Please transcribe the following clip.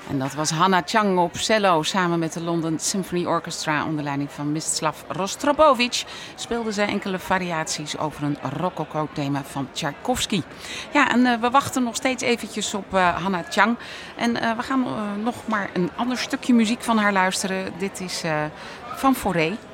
En dat was Hanna Chang op cello. Samen met de London Symphony Orchestra onder leiding van Mstislav Rostropovich speelden zij enkele variaties over een rococo-thema van Tchaikovsky. Ja, en we wachten nog steeds eventjes op Hanna Chang. En we gaan nog maar een ander stukje muziek van haar luisteren. Dit is van Fauré.